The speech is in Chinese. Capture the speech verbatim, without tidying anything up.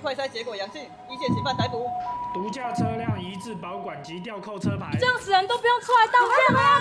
快筛结果阳性，一线嫌犯逮捕。 毒驾车辆移至保管及吊扣车牌。 这样死人都不用出来道歉啦！